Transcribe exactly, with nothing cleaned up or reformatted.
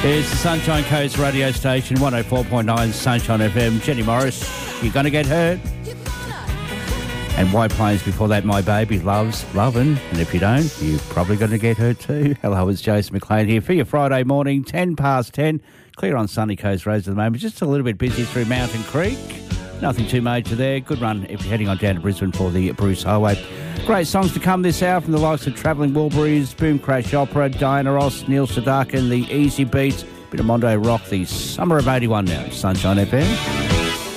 It's the Sunshine Coast radio station, one oh four point nine Sunshine F M. Jenny Morris, You're Gonna Get Hurt. And White Plains before that, My Baby Loves Lovin'. And if you don't, you're probably going to get hurt too. Hello, it's Jason McLean here for your Friday morning, ten past ten. Clear on Sunny Coast roads at the moment. Just a little bit busy through Mountain Creek. Nothing too major there. Good run if you're heading on down to Brisbane for the Bruce Highway. Great songs to come this hour from the likes of Travelling Wilburys, Boom Crash Opera, Diana Ross, Neil Sedaka and the Easy Beats. Bit of Mondo Rock, the summer of eighty-one now. Sunshine F M.